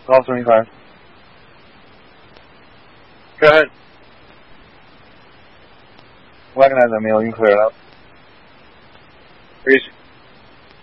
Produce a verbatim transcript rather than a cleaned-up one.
Call seventy-five. Go ahead. Recognize that meal. You can clear it up. Reese.